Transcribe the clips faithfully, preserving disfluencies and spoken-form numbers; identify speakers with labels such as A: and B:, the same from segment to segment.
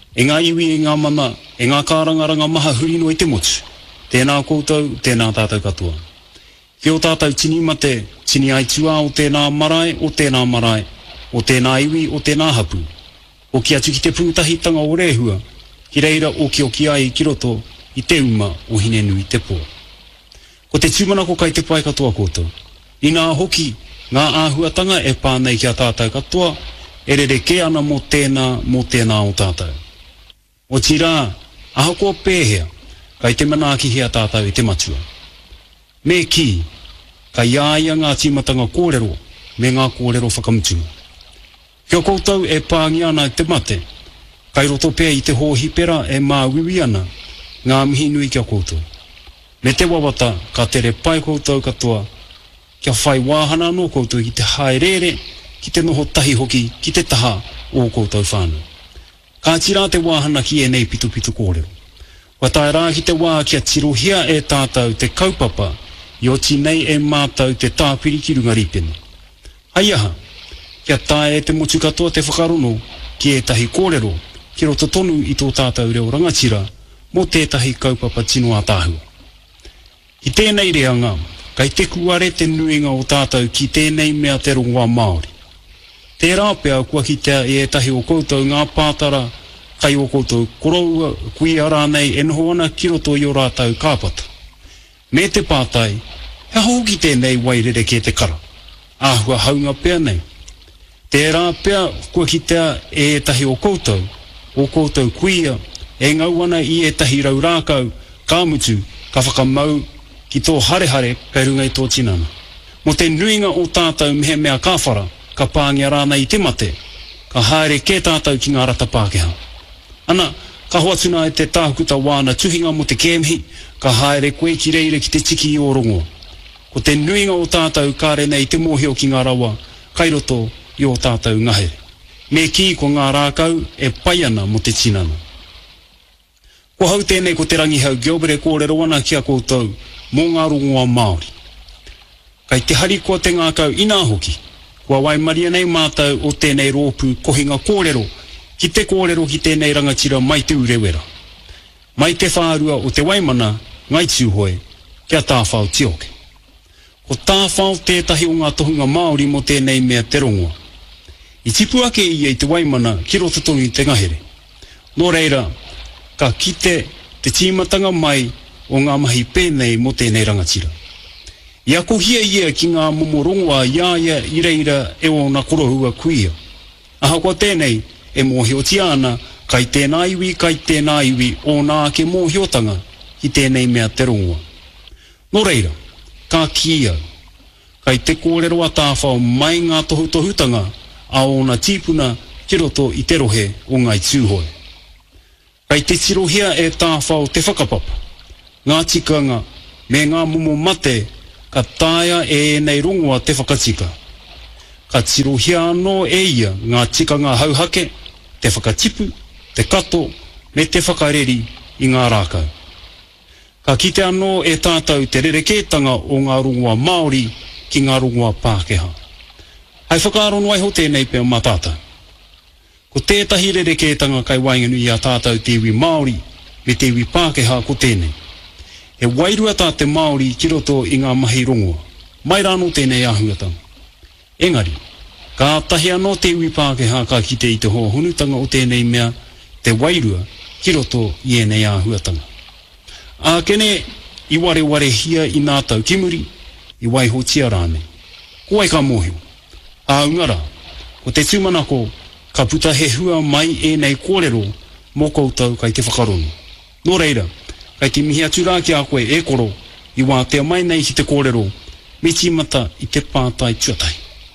A: E ngā iwi e ngā mana, e ngā kārangaranga maha hurino i te motu. Tēnā koutou, tēnā tātou katoa. Ki o tātou tini mate, tini ai tua o tēnā marae, o tēnā marae, o tēnā iwi, o tēnā hapu. O ki atu ki te pūtahitanga o rehua, ki reira o ki o ki ai ki roto i te uma o hine nui te pō. Ko te tūmanako kai te pai katoa koutou. I ngā hoki, ngā āhuatanga e pānei ki a tātou katoa, e re re ke ana mo tēnā, mo tēnā o tātou. O tirā, aha kua pēhea, kai te manaaki hea tātou i te matua. Me ki, ka iaia ngā tīmatanga kōrero, me ngā kōrero whakamutunga. Kia koutou e pāngi ana te mate, kai roto pēr i te hōhipera e mā wiwi ana, ngā mihi nui kia koutou. Me te wawata, ka tere pai koutou katoa, kia whai wāhana no koutou ki te haerere, ki te noho tahi hoki, ki te taha o koutou whānau. Ka tira te wāhana ki e nei pitu pitu kōrero. Wa tae rā ki te wā kia tirohia e tātou te kaupapa, i o tinei e mātou te tāpiri ki runga ripena. Hai aha, kia tae e te motu katoa te whakarono, ki e tahi kōrero, ki roto tonu i tō tātou reo rangatira, mo tētahi kaupapa tino a tāhua. I tēnei reanga, kai te kuare te nuinga o tātou ki tēnei mea te rongoa Māori. Te rāpea kua ki te e tahi o koutou ngā pātara, kai o koutou koroua kui ara nei e noho ana ki roto i o rātou kāpata. Me te pātai, he hoki tēnei wairere ke te kara. Āhua haunga pea nei. Te rāpea kua ki te e tahi o koutou, o koutou kuia, e ngau ana i e tahi rau rākau, kāmutu, ka whakamau, ki tō harehare, kai runga i tō tinana. Mo te nuinga o tātou mehe mea kāwhara, ka pāngia rāna i te mate, ka haere ke tātou ki ngā rata Pākehā. Ana, ka hoatuna e te tāhukuta wāna tuhinga mo te kēmhi, ka haere koe ki reire ki te tiki i o rongoa. Ko te nuinga o tātou kāre nei te mōhio ki ngā rawa, kai roto i o tātou ngahere. Me ki ko ngā rākau e pai ana mo te tinana. Ko hau tēnei ko te rangihau Gilbert e kōrero ana ki a koutou mō ngā rongoa Māori. Kai te hari kua te ngākau ina hoki, kua waimaria nei mātou o tēnei rōpū kohinga kōrero, ki te kōrero ki tēnei rangatira mai te urewera. Mai te whārua o te waimana, ngai tūhoe, kia tāwhau tioke. Ko tāwhau tētahi o ngā tohunga Māori mo tēnei mea te rongoa. I tipu ake i ei te waimana ki roto tonu i te ngahere. Nō reira, ka kite te tīmatanga mai o ngā mahi pēnei mo tēnei rangatira. Ia ko hia ia ki ngā momorongoa iaia i reira e o na korohua kuia. Aha kua tēnei e mōhio ana kai tēnā iwi, kai tēnā iwi o nā ke mōhiotanga ki tēnei mea te rongoa. Nō reira, ka kia, kai te kōrero a tāwhao mai ngā tohu tohutanga a o na tīpuna ki roto i te rohe o ngai tūhoe. Kai te tirohia e tāwhao te whakapapa, ngā tikanga me ngā momo mate ka tāia e nei rongoa te whakatika. Ka tirohia anō e ia ngā tikanga hauhake, te whakatipu, te kato, me te whakareri i ngā rākau. Ka kite anō e tātou te rerekētanga o ngā rongoa Māori ki ngā rongoa Pākehā. Hai whakaarono ai ho tēnei pēr mātātou. Ko tētahi rerekētanga kai wainganu i a tātou te iwi Māori me te iwi Pākehā ko tēnei. E wairua tā te Māori ki roto i ngā mahi rongoa, mai rāno tēnei āhuatanga. Engari, ka tahi anō te iwi Pākehā ka kite i te hohonutanga o tēnei mea, te wairua ki roto i enei āhuatanga. Ā kene, i ware ware hia i nā tau kimuri, i waiho tia rāne. Ko ai ka mōhio. Ā ungara, ko te tūmanako, ka puta he hua mai e nei kōrero mō koutou kai te whakarono. Nō reira, kai te mihi atura ki a koe e koro, i wā te mai nei ki te kōrero, me tīmata i te pātai tuatai.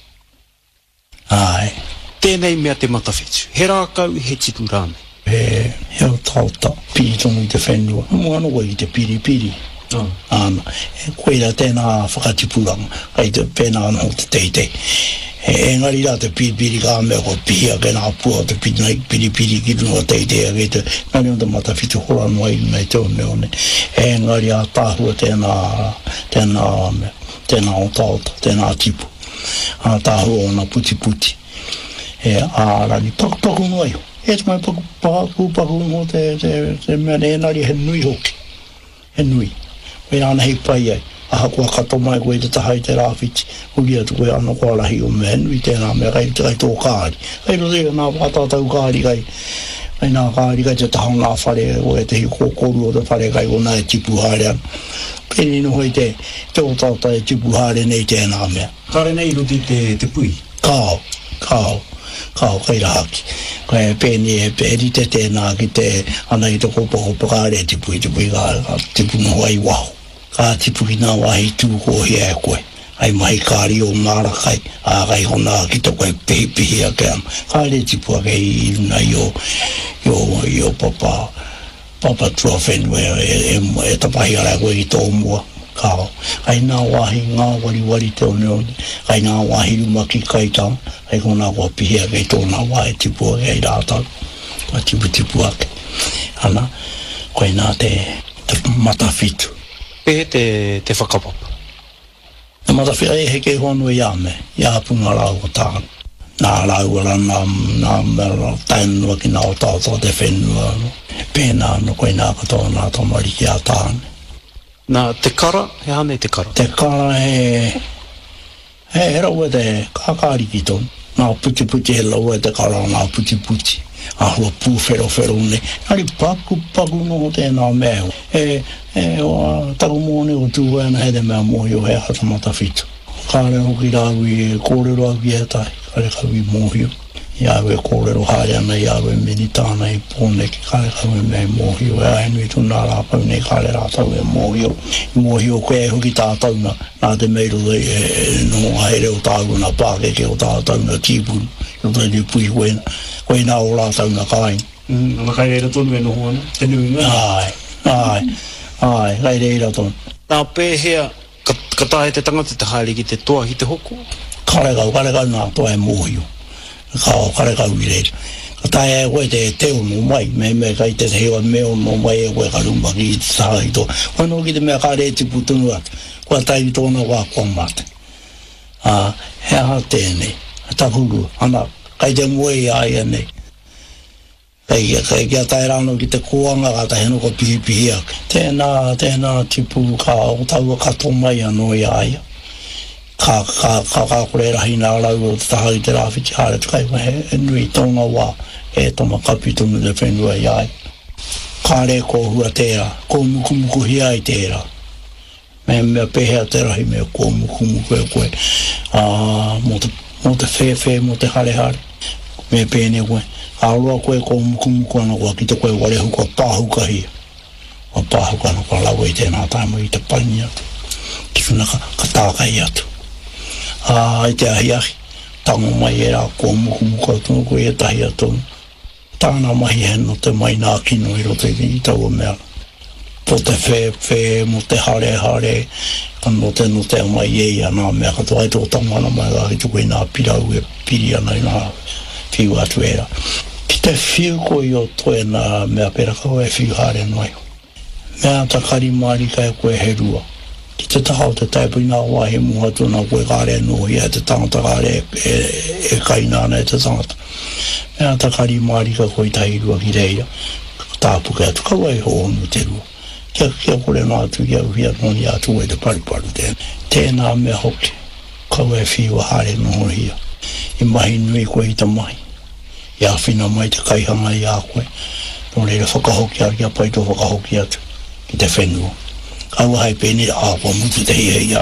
B: Ai.
A: Tēnei mea te matawhetu. He rākau he tipu rāne.
B: E, he o tauta, piri tongu i te whenua. Mua noa i te piri piri.
A: Oh.
B: Ana, e koeira tēnā whakatipuranga, ai te pēnā anō te teitei. E engari rā te piri piri kā mea ko pihia ke nā pua te piri piri piri ki runga teitei a te ngari o te matawhetu hora noa i nei te o mea one. E engari a tāhua tēnā, tēnā mea, tēnā o tauta, tēnā tipu. A tāhua o nā puti puti. e ara ni pak pak no yo e mai pak pak pak no te te te me ne na ri he nui hoki he nui we ana hei pai ai a ko kato mai ko te tahai te rafiti uri atu ko ana ko la hi o me nui te na me kai kai to kari ai ro de na pa ta ta kari kai ai na kari kai te tahong na fare o te hi ko ko ro te fare kai o na tipu hare peni no hoi te te o ta ta tipu hare nei te na me
A: Kare nei ro te te pui
B: kao kao kao kai raki kai peni e peri te te na ki te ana i te kopo kopo kare tipu i tipu i kare tipu no ai wau ka tipu i na wahi tu ko hi e koe ai mai kari o mara kai a kai hona ki to koe pehi pehi a keam kare tipu a kei iluna yo yo yo papa papa trofen we e e tapahi ara koe i tō mua kao ai nā wahi ngā wari wari te oneo ai nā wahi lumaki kai tau ai kona kua pihi a kei tōna wahi tipu a kei rātau kua tipu tipu ake ana koe nā te te matawhitu
A: Pehe te te whakapapa
B: te matawhitu e he kei hono i ame i apunga rau o tāna nā rau ala nā nā mera tainua ki nā o tātou te whenua pēnā no koe nā katoa nā tomari ki a tāne
A: Nā te kara, he hane te kara?
B: Te kara he... He he rau e te kakari ki tonu. Nā puti puti he lau e te kara nā puti puti. A hua pū whero whero ne. Nari paku paku no tēnā mea. E, e o taku mōne o tūwena he te mea mōhio he hata matawhitu. Kāre hoki rāu i kōrero au i e tai. Kāre kau i mōhio. Iawe kōrero haere ana, iawe meni tāna i pōne ki kāre kau e mea mōhio. E ahenui tu nā rāpau nei kāre rātau e mōhio. I mōhio koe e hoki tātau na, nā te meiro e, e no haere o tāu na pākeke o tātau na tīpuru. I o tēne pui koe na, koe nā o rātau na kāin.
A: Mm, ana kai reira tonu e no hoana, te nui ngā.
B: Ai, ai, ai, kai reira tonu.
A: Nā pēhea, ka, ka tae te tangata te haere ki te toa ki te hoko?
B: Kare kau, kare kau nā toa e mōhio. Kao kare kau i reira. Ka tae e koe te teo no mai, me me kai te hewa meo no mai e koe ka rumba ki te saha i tō. Koe no ki te mea kare e tipu tunu atu. Koe tai i tōna wā kua mate. Ah, he aha tēnei. Tapuru, ana, kai te moe i aia nei. Kai kai kia tae rāno ki te kuanga ka tae no ko pihi pihi ake. Tēnā, tēnā tipu ka o taua kato mai anō i aia. Ka, ka, ka, ka kore rahi nā rau o te taha i te rāwhiti hāre tu kai he, e nui tōna wā e toma kapi tunu te whenua i ai. Ka re ko hua tērā, ko muku muku hi ai tērā. Me mea pehea te rahi mea ko muku muku e koe. Ah, mo te, mo te whē whē, mo te hare hare. Me pēne koe. A roa koe ko muku muku ana koa ki te koe wale hukua pāhuka hia. Wa pāhuka ana koa lau i tēnā taimo i te paini atu. Ki whina ka, ka tākai atu. Ah, i te ahi ahi, tango mai e rā kua muku muku atu, koe e tahi atu. Tāna mahi heno te mai nā kino i rote i taua mea. Po te whē, whē, mo te hare, hare, ka no te no te mai e ia nā mea, ka tō ai tō tamana mai rā, i tuku i nā pirau e piri ana i nā whiu atu e rā. Ki te whiu ko i o toe nā mea pera, ka koe whiu hare noi. Mea ta kari maari ka e koe he rua. Ki te taha o te taipu i nā wahi mua tu nā koe kāre no i e te tangata kāre e, e, e kainana e te tangata. Mea ta kari maari ka koe tahi rua ki reira. Tāpu ke atu kawa e hoonu te rua. Kia, kia kore nā atu kia uhia noni atu e te pariparu tēn. Tēnā mea hoki. Kawa e whiua hare no hia. I mahi nui koe i ta mahi. Ia whina mai te kaihanga i a koe. Nō reira whakahoki ar kia pai tō whakahoki atu. Ki te whenua. Awa hai pēne a kua mutu te hia ia.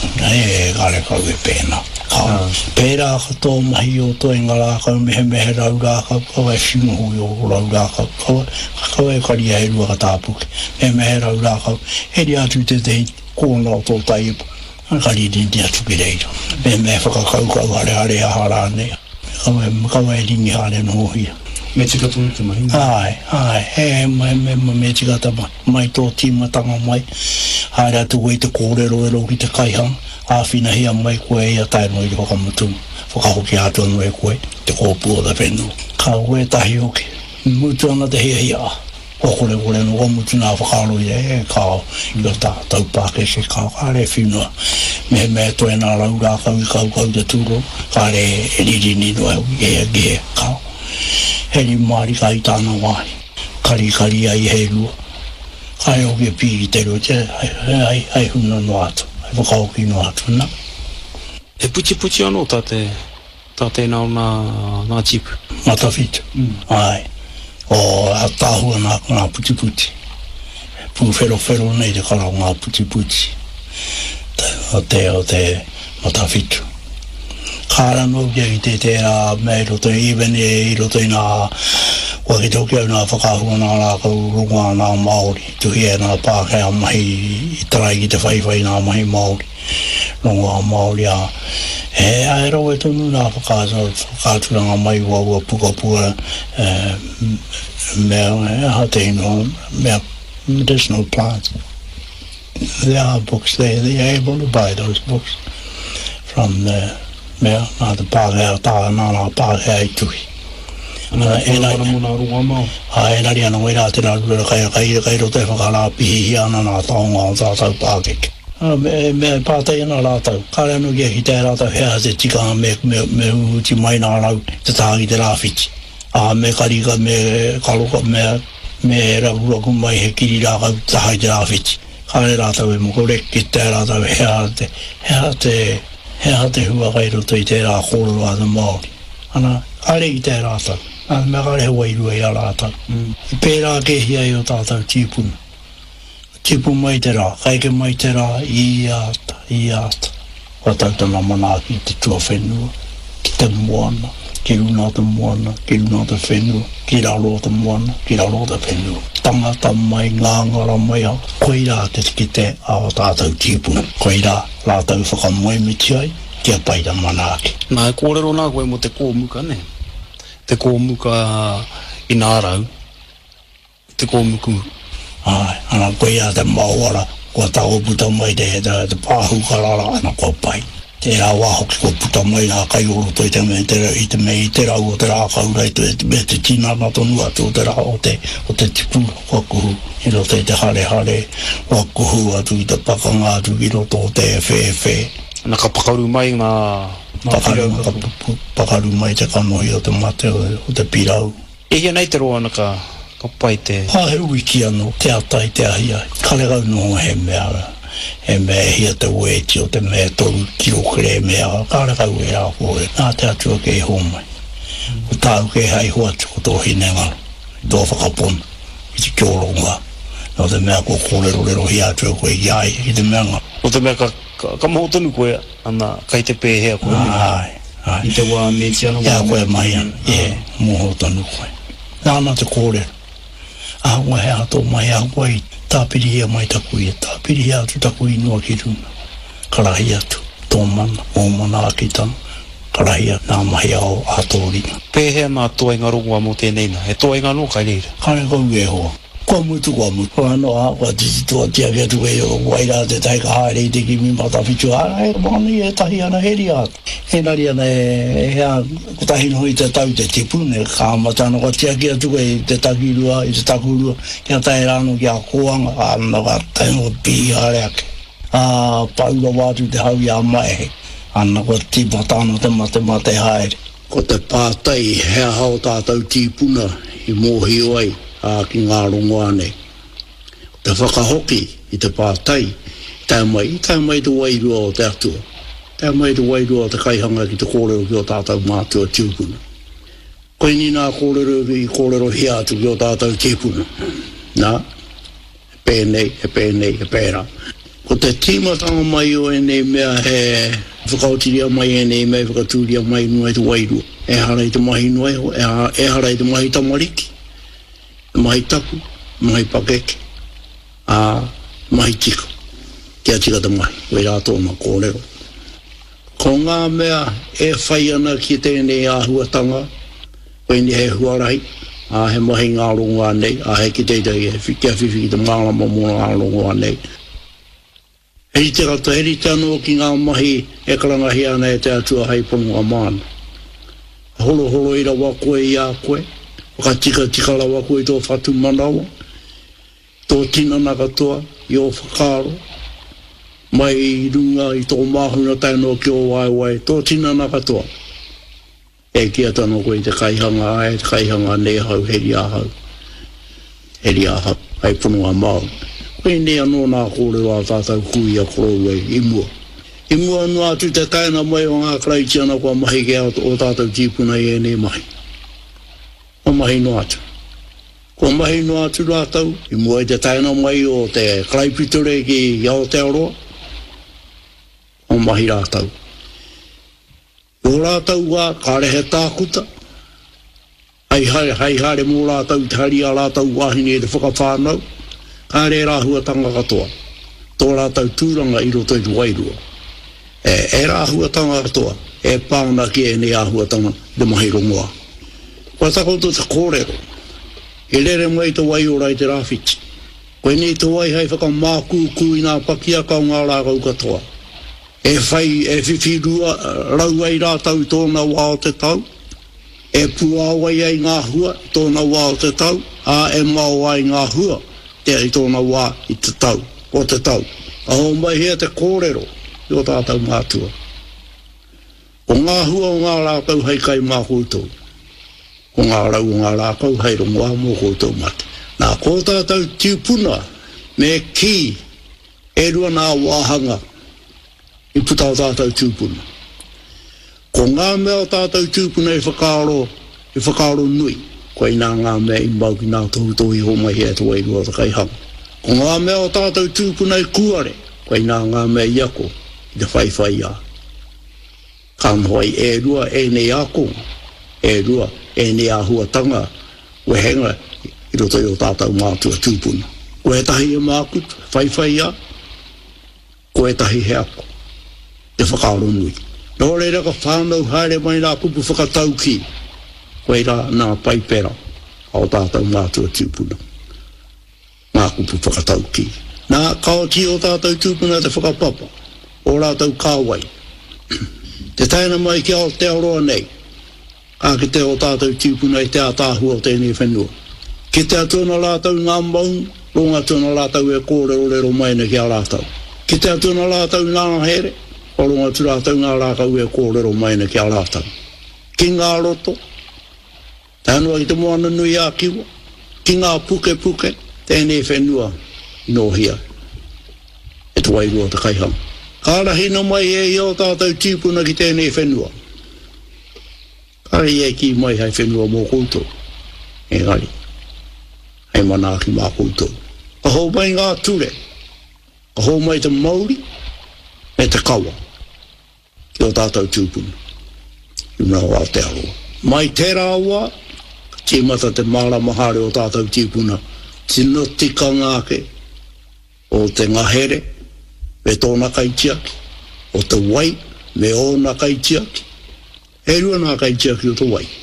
B: E kare kau e pēna. Kau. Pēra ka tō mahi o tō inga rā kau mehe mehe rau rā kau. Kau e whimuhu i o rau rā kau. Kau e kari e rua ka tāpuke. Mehe mehe rau rā kau. Heri atu te te kōna o tō taipu. Kari rinti atu ki reira. Mehe mehe whakakau kau hare hare a hara nei. Kau e, kau e ringi hare no hia.
A: Me tika tonu te mahi?
B: Ai, ai, he, mai, me, me, me tika ta mai. Mai tō tīmatanga mai. Haere atu koe te kōrero e ro ki te kaihanga. Āwhina hia mai koe e a taino i te whakamutunga. Whakahoki atu anu e koe, te kōpua da whenua. Ka koe tahi hoki. Mutu ana te hia hia. o kore kore no o mutu na whakaro i e kao i o tātou pāke se kao ka re whinua me me toe nā rau rā kau i kau kau te tūro ka re e riri ni no au i e ge kao he ni maari ka i tāna wai kari kari ai he rua ka e o ke pi i te ro te ai ai huna no atu ai whakao ki no atu na
A: e puti puti anō tāte tāte nao nā nā chipu
B: matawhitu ai o a tāhua nā ngā puti puti pū whero whero nei te karau ngā puti puti o te o te matawhitu kāra no kia i te te rā me i roto i iwene i roto i nā waki toki au nā whakahua nā rā kau runga nā Māori tuhi e nā Pākehā mahi i tarai ki te whaiwhai nā mahi Māori runga Māori a e aero e tonu nā whakāturanga mai ua ua puka pua mea e ha te ino mea medicinal plants there are books there they are able to buy those books from the mea nā te Pākehā tā nā nā Pākehā i tuhi e nai a e nari ana wera te nā rura kai kai kai rote whakarā pihi ana nā taonga o tātou Pākeke me me pātai ana rātau kāre anu kia ki te rātau hea te tika me me me uti mai nā rau te tāngi te rāwhiti a me karika me kaloka me me rakuraku mai he kiri rākau tahai te rāwhiti kāre rātau e mokore ki te rātau hea te hea te hea te hua kai roto i te rā kōrero a te Māori ana kāre i te rātau ana me kāre he wairua i a rātau i pērā ke hia i o tātau tīpuna tipu mai te rā, kaike mai te rā, i ata, i ata. Watautana manaki te tua whenua, ki te moana, ki runa te moana, ki runa te whenua, ki raro te moana, ki raro te whenua. Tangata mai, ngāngara mai au, koe rā te ki te awa tātou tīpuna. Koe rā, rātou whakamoe miti ai, kia paita manaki.
A: Nā e kōrero nā koe mo te kōmuka, ne? Te kōmuka i nā rau, te kōmuku
B: ai ana koe a te mauara kua tau puta mai te te, te pāhu karara ana kua pai te rā wāhoki kua puta mai nā kai oro toi te me te, i te me i te rau o te rā kaurai te, me te tīnana tonu atu o te rā o te, o te tipura kua kuhu i roto i te hare hare kua kuhu atu i te pakanga atu i roto o te whē whē
A: nā ka pakaru mai ngā
B: pakaru, pakaru mai te kanohi o te mate o, o te pirau
A: e hia nei te roa nā ka ka pai te
B: hae wiki anō, te atai te ahi ai. Kare kau no he mea, he mea hia te weti o te mea toru kiro kere mea, kare kau e rā kore. Nā te atua ke e homai. O tāu ke hai huatu ko tō hine ngaru, tō whakapona, i te kioronga. Nō te mea ko kōrero rero hi atua koe i ai, i te mea ngā.
A: O te mea ka, ka, ka maho tonu koe, ana kai te pēhea koe.
B: Ai, ai.
A: I te wā meti ana
B: wā. Ia koe mai ana, ie, moho tonu koe. Nāna te kōrero. A ngā he ato mai a wai, tāpiri ia mai takui, tāpiri ia atu takui noa ki runa. Karahi atu, tō mana, o mana aki tanu, karahi atu nā mahi ao ato ringa.
A: Pēhea nā toenga rongoa mo tēnei nā, he toenga no kai reira.
B: Kare kau e hoa. Kua mutu, kua mutu. Kua no a, kua titi toa tia kia tu e o waira te taika haere i te kimi matawhitu. A e mani e tahi ana heri atu. He nari ana e hea kutahi no i te tau te tipune. Ka matana kua tia kia tu e te takirua, i te takurua. Kia tae rāno kia koanga. A ana ka tae no pi haere ake. A paura wātu te hau i a maehe. Ana kua timatano te mate mate haere. Ko te pātai hea hao tātou tipuna i mōhi oai. A ki ngā rongo ane. Te whakahoki i te pātai, tai mai, tai mai te wairua o te atua. Tai mai te wairua o te kaihanga ki te kōrero ki o tātou mātua tiupuna. Koe ni nā kōrero i kōrero hi atu ki o tātou tiupuna. Nā, e pēnei, e pēnei, e pērā. Ko te tīmatanga mai o e nei mea he whakautiria mai e nei mea whakatūria mai nua i te wairua. E hara i te mahi nua, e hara i te mahi tamariki. Mahi tapu, mahi pakeke, a mahi tika. Kia tika te mahi, wei rātou ma kōrero. Ko ngā mea e whai ana ki tēnei āhuatanga, koe ni he huarahi, a he mahi ngā rongoa nei, a he ki teitei e kia whiwhi ki te mālama mōna ngā rongoa nei. Heri te kata, heri te anō ki ngā mahi e karangahi ana e te atua hei ponga māna. Holo holo ira wa koe i a koe, wakatika tikala wa koe tō whatu manawa, tō tina na katoa, i o whakaro, mai i runga i tō mahuna taino ki o wai wai, tō tina na katoa. E kia tano koe te kaihanga ai, te kaihanga ne hau, heri ahau. Heri ahau, ai punua mau. Koe ne anō nā kore wā tātou kui a korou i mua. I mua anu atu te taina mai o ngā kraitiana kua mahi ke o tātou tīpuna i e ne mahi. O mahi no atu. Kua mahi no atu rātou, i mua i te taina mai o te kraipiture ki Aotearoa. O mahi rātou. O rātou wā, kārehe tākuta. Hai hare, hai hare mō rātou te hari a rātou wāhine e te whakawhānau. Kāre rāhua tanga katoa. Tō rātou tūranga i roto i tu wairua. E, e rāhua tanga katoa. E pāna ki e ne āhua tanga de mahi rongoa. Kua takoto te kōrero. E lere mai te wai o rai te rāwhiti. Koe ni te wai hei whakamāku kui nā pakia kau ngā rākau katoa. E whai, e whiwhirua rau ai rātau tōna wā o te tau. E puawai ai ngā hua tōna wā o te tau. A e mau ai ngā hua te ai tōna wā i te tau, o te tau. Aho mai hea te kōrero i o tātou mātua. O ngā hua o ngā rākau hei kai mā koutou. O ngā rau o ngā rākau hei rongoa mō koutou mate. Nā kō tātou tiupuna me ki e rua nā wāhanga i puta o tātou tūpuna. Ko ngā mea o tātou tūpuna i whakaaro, i whakaaro nui, koe nā ngā mea i mau ki nā tohutohi ho mai hea te wairua o te kaihanga. Ko ngā mea o tātou tūpuna i kuare, koe nā ngā mea i ako, i te whaiwhai a. Ka mhoi e rua e ne ako, e rua e ne ahua tanga, wehenga i roto i o tātou mātua tūpuna. Koe tahi e mākut, whaiwhai a, koe tahi he ako. Te whakaaro nui. Nō reira ka whānau haere mai nā kupu whakatau ki. Koe rā nā paipera ao tātou mātua tūpuna. Nā kupu whakatau ki. Nā kaoti o tātou tūpuna te whakapapa. O rātou kāwai. Te taina mai ki Aotearoa nei. A ki te o tātou tūpuna i te ātāhua o tēnei whenua. Ki te atuna rātou ngā maung, ronga tuna rātou e kōre o rero maina ki a rātou. Ki te atuna rātou ngā here, o ronga tu rātou ngā rākau e kōrero maina ki a rātou. Ki ngā roto, tānua i te moana nui a kiwa, ki ngā puke puke, tēnei whenua no hia. E tu wairua te kaihanga. Kārahina mai e i o tātou tīpuna ki tēnei whenua. Kare e ki mai hei whenua mō koutou. E ngari. Hei mana ki mā koutou. Ka hou mai ngā ture. Ka hou mai te Māori, me te kawa. Ki o tātou tūpuna. I mea o Aotearoa. Mai te rāua, ti mata te māra mahare o tātou tūpuna. Tino tika ngāke o te ngahere, me tōna kaitiaki. O te wai, me ōna kaitiaki. E rua nā kaitiaki o te wai.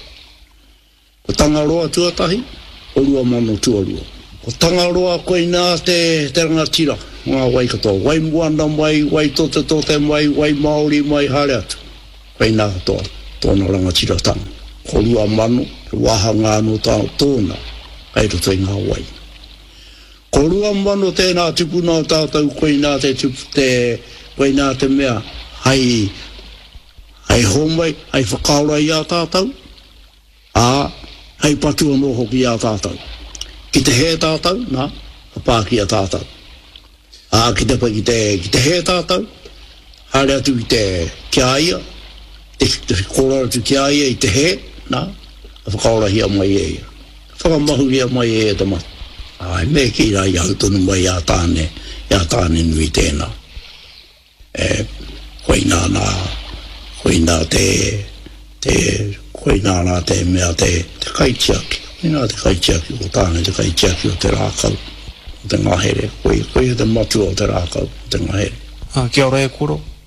B: O tangaroa tuatahi, o rua mano tuarua. O tangaroa koe nā te, te rangatira. Ngā wai katoa, wai muana mai, wai tote tote mai, wai Māori mai, hare atu. Wai nā katoa, tōna rangatira tanga. Ko rua manu, wahanga anō tāo tōna, ai roto i ngā wai. Ko rua manu tēnā tupuna o tātou, koe nā te tupu te, koe nā te mea, hai, hai homai, hai whakaura i a tātou, a, hai patua no hoki i a tātou. Ki te he tātou, nā, hapāki a tātou. A ki te pa ki te, ki te he tātou, hare atu i te kiaia, te, te kora atu kiaia i te he, nā, a whakaora hia mai e ia. Whakamahu hia mai e ia te mata. Ai, me ki rā i au tonu mai a tāne, i a tāne nui tēnā. E, koe nā nā, koe nā te, te, koe nā nā te mea te, te kaitiaki. Koe nā te kaitiaki o tāne, te kaitiaki o te rākau. O te ngahere, koe, koe te matua o te rākau, o te ngahere.
A: Ah, kia ora e koro.